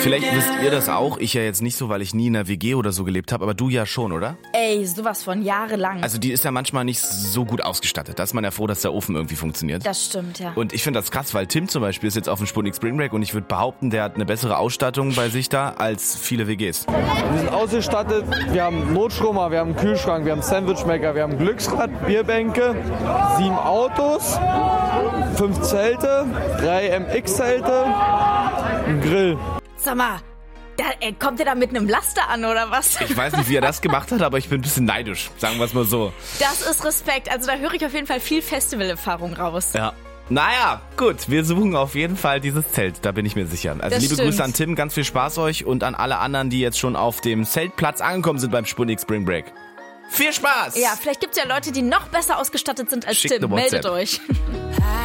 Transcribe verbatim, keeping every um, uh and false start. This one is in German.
Vielleicht wisst ihr das auch, ich ja jetzt nicht so, weil ich nie in einer W G oder so gelebt habe, aber du ja schon, oder? Ey, sowas von jahrelang. Also die ist ja manchmal nicht so gut ausgestattet. Da ist man ja froh, dass der Ofen irgendwie funktioniert. Das stimmt, ja. Und ich finde das krass, weil Tim zum Beispiel ist jetzt auf dem Sputnik Spring Break und ich würde behaupten, der hat eine bessere Ausstattung bei sich da als viele W Gs. Wir sind ausgestattet, wir haben Notstromer, wir haben einen Kühlschrank, wir haben Sandwichmaker, wir haben Glücksrad, Bierbänke, sieben Autos, fünf Zelte, drei M X-Zelte, ein Grill. Sag mal, da, ey, kommt ihr da mit einem Laster an oder was? Ich weiß nicht, wie er das gemacht hat, aber ich bin ein bisschen neidisch, sagen wir es mal so. Das ist Respekt, also da höre ich auf jeden Fall viel Festivalerfahrung raus. Ja. Naja, gut, wir suchen auf jeden Fall dieses Zelt, da bin ich mir sicher. Also Das liebe stimmt. Grüße an Tim, ganz viel Spaß euch und an alle anderen, die jetzt schon auf dem Zeltplatz angekommen sind beim Sputnik Spring Break. Viel Spaß! Ja, vielleicht gibt es ja Leute, die noch besser ausgestattet sind als Schickt Tim. eine WhatsApp. Meldet euch.